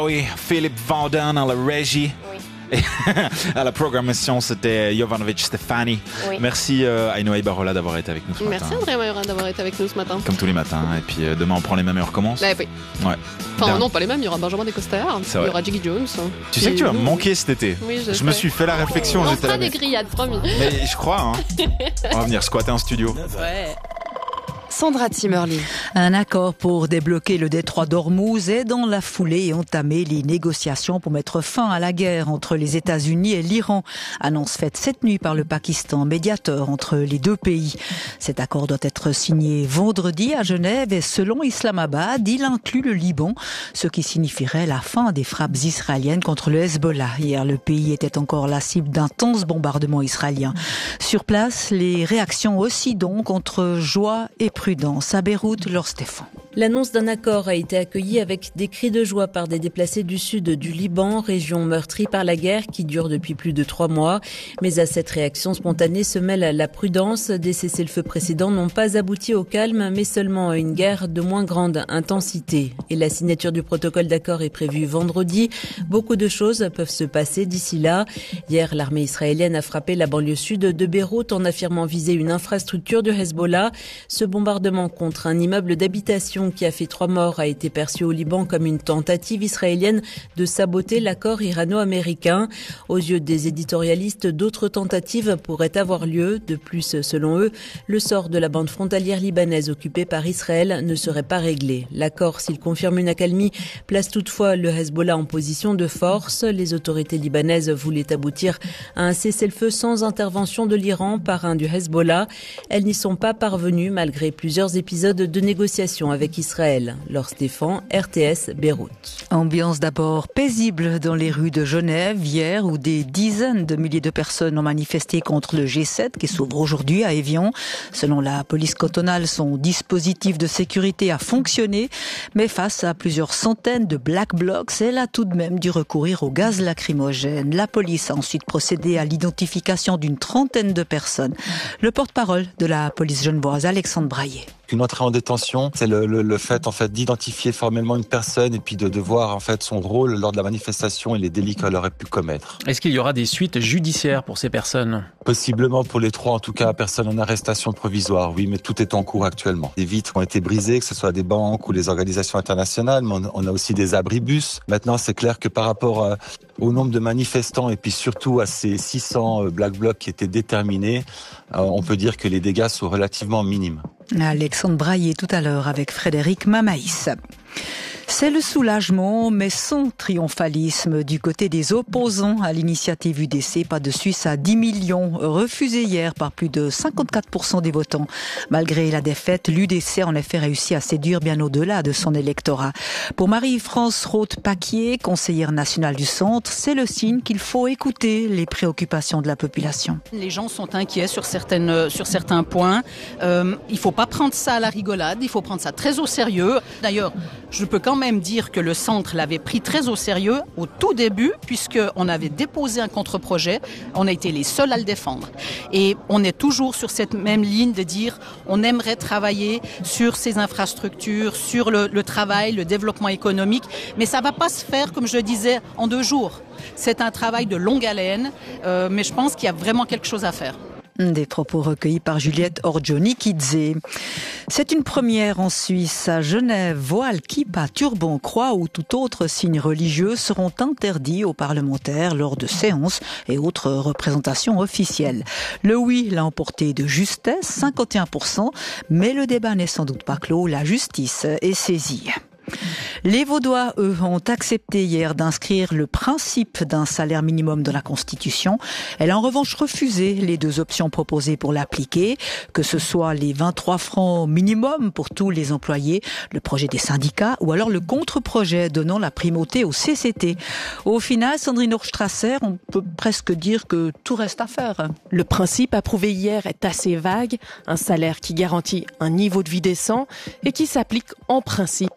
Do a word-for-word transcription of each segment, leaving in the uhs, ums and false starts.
Oui, Philippe Vandin à la régie. Oui. À la programmation, c'était Jovanovic Stefani. Oui. Merci euh, Ainoa Ibarola d'avoir été avec nous ce Merci matin. André Mayora d'avoir été avec nous ce matin. Comme tous les matins. Et puis euh, demain, on prend les mêmes et on recommence. Bah, oui. Ouais. Enfin, Bien. non, pas les mêmes. Il y aura Benjamin Descoster, C'est il y vrai. aura Jiggy Jones. Tu sais que tu vas me manquer cet été. Oui, je, Je me sais. suis fait la réflexion. On j'étais fera là, des mais- grillades, promis. Mais je crois, hein. On va venir squatter un studio. Ouais. Sandra Timmerly. Un accord pour débloquer le détroit d'Ormuz est dans la foulée et entamer les négociations pour mettre fin à la guerre entre les États-Unis et l'Iran. Annonce faite cette nuit par le Pakistan, médiateur entre les deux pays. Cet accord doit être signé vendredi à Genève et selon Islamabad, il inclut le Liban, ce qui signifierait la fin des frappes israéliennes contre le Hezbollah. Hier, le pays était encore la cible d'intenses bombardements israéliens. Sur place, les réactions aussi donc entre joie et prudence. À Beyrouth, Laure Stéphane. L'annonce d'un accord a été accueillie avec des cris de joie par des déplacés du sud du Liban, région meurtrie par la guerre qui dure depuis plus de trois mois. Mais à cette réaction spontanée se mêle la prudence. Des cessez-le-feu précédents n'ont pas abouti au calme, mais seulement à une guerre de moins grande intensité. Et la signature du protocole d'accord est prévue vendredi. Beaucoup de choses peuvent se passer d'ici là. Hier, l'armée israélienne a frappé la banlieue sud de Beyrouth en affirmant viser une infrastructure du Hezbollah. Ce bombardement contre un immeuble d'habitation qui a fait trois morts a été perçu au Liban comme une tentative israélienne de saboter l'accord irano-américain. Aux yeux des éditorialistes, d'autres tentatives pourraient avoir lieu. De plus, selon eux, le sort de la bande frontalière libanaise occupée par Israël ne serait pas réglé. L'accord, s'il confirme une accalmie, place toutefois le Hezbollah en position de force. Les autorités libanaises voulaient aboutir à un cessez-le-feu sans intervention de l'Iran par un du Hezbollah. Elles n'y sont pas parvenues malgré plusieurs épisodes de négociations avec Israël. Laure Stéphane, R T S, Beyrouth. Ambiance d'abord paisible dans les rues de Genève hier où des dizaines de milliers de personnes ont manifesté contre le G sept qui s'ouvre aujourd'hui à Évian. Selon la police cantonale, son dispositif de sécurité a fonctionné, mais face à plusieurs centaines de black blocs, elle a tout de même dû recourir au gaz lacrymogène. La police a ensuite procédé à l'identification d'une trentaine de personnes. Le porte-parole de la police genevoise, Alexandre Braillet. Une entrée en détention, c'est le, le, le fait en fait d'identifier formellement une personne et puis de, de voir en fait son rôle lors de la manifestation et les délits qu'elle aurait pu commettre. Est-ce qu'il y aura des suites judiciaires pour ces personnes ? Possiblement pour les trois, en tout cas, personne en arrestation provisoire, oui, mais tout est en cours actuellement. Des vitres ont été brisées, que ce soit des banques ou les organisations internationales, mais on a aussi des abribus. Maintenant, c'est clair que par rapport à, au nombre de manifestants et puis surtout à ces six cents black blocs qui étaient déterminés, on peut dire que les dégâts sont relativement minimes. Alexandre Braillet tout à l'heure avec Frédéric Mamaïs. C'est le soulagement, mais sans triomphalisme du côté des opposants à l'initiative U D C. Pas de Suisse à dix millions, refusé hier par plus de cinquante-quatre pour cent des votants. Malgré la défaite, l'U D C a en effet réussi à séduire bien au-delà de son électorat. Pour Marie-France Roth-Paquier, conseillère nationale du centre, c'est le signe qu'il faut écouter les préoccupations de la population. Les gens sont inquiets sur, certaines, sur certains points. Euh, il ne faut pas prendre ça à la rigolade, il faut prendre ça très au sérieux. D'ailleurs, je peux quand même dire que le centre l'avait pris très au sérieux au tout début, puisqu'on avait déposé un contre-projet, on a été les seuls à le défendre. Et on est toujours sur cette même ligne de dire on aimerait travailler sur ces infrastructures, sur le, le travail, le développement économique, mais ça ne va pas se faire, comme je le disais, en deux jours. C'est un travail de longue haleine, euh, mais je pense qu'il y a vraiment quelque chose à faire. Des propos recueillis par Juliette Orgioni-Kidze. C'est une première en Suisse. À Genève, voile, kippa, turban, croix ou tout autre signe religieux seront interdits aux parlementaires lors de séances et autres représentations officielles. Le oui l'a emporté de justesse, cinquante et un pour cent, mais le débat n'est sans doute pas clos. La justice est saisie. Les Vaudois, eux, ont accepté hier d'inscrire le principe d'un salaire minimum dans la Constitution. Elle a en revanche refusé les deux options proposées pour l'appliquer, que ce soit les vingt-trois francs minimum pour tous les employés, le projet des syndicats, ou alors le contre-projet donnant la primauté au C C T. Au final, Sandrine Hochstrasser, on peut presque dire que tout reste à faire. Le principe approuvé hier est assez vague, un salaire qui garantit un niveau de vie décent et qui s'applique en principe à tous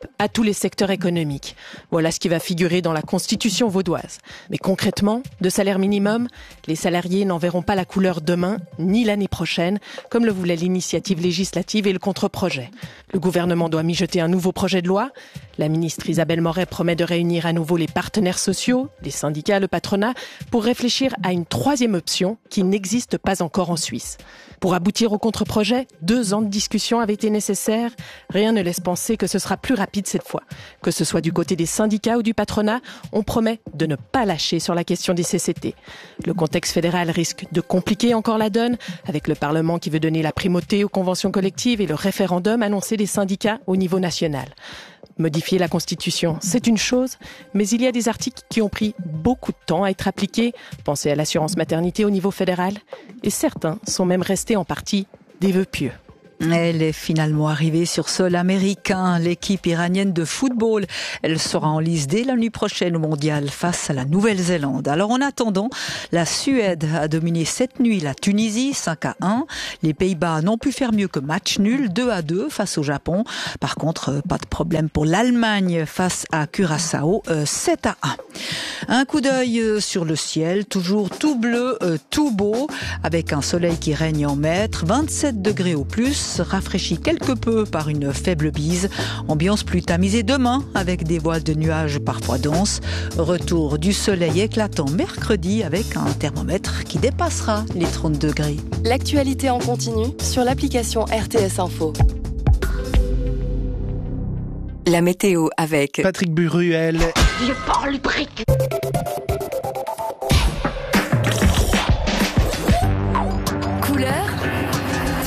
tous les secteurs économiques. Voilà ce qui va figurer dans la constitution vaudoise. Mais concrètement, de salaire minimum, les salariés n'en verront pas la couleur demain, ni l'année prochaine, comme le voulait l'initiative législative et le contre-projet. Le gouvernement doit mijoter un nouveau projet de loi. La ministre Isabelle Moret promet de réunir à nouveau les partenaires sociaux, les syndicats, le patronat, pour réfléchir à une troisième option qui n'existe pas encore en Suisse. Pour aboutir au contre-projet, deux ans de discussion avaient été nécessaires. Rien ne laisse penser que ce sera plus rapide cette fois. Que ce soit du côté des syndicats ou du patronat, on promet de ne pas lâcher sur la question des C C T. Le contexte fédéral risque de compliquer encore la donne, avec le Parlement qui veut donner la primauté aux conventions collectives et le référendum annoncé des syndicats au niveau national. Modifier la Constitution, c'est une chose, mais il y a des articles qui ont pris beaucoup de temps à être appliqués. Pensez à l'assurance maternité au niveau fédéral. Et certains sont même restés en partie des vœux pieux. Elle est finalement arrivée sur sol américain. L'équipe iranienne de football, elle sera en lice dès la nuit prochaine au mondial face à la Nouvelle-Zélande. Alors en attendant, la Suède a dominé cette nuit la Tunisie cinq à un. Les Pays-Bas n'ont pu faire mieux que match nul deux à deux face au Japon. Par contre, pas de problème pour l'Allemagne face à Curaçao sept à un. Un coup d'œil sur le ciel, toujours tout bleu, tout beau, avec un soleil qui règne en maître, vingt-sept degrés au plus, rafraîchi quelque peu par une faible bise. Ambiance plus tamisée demain, avec des voiles de nuages parfois denses. Retour du soleil éclatant mercredi, avec un thermomètre qui dépassera les trente degrés. L'actualité en continu sur l'application R T S Info. La météo avec Patrick Buruel. Je parle brique.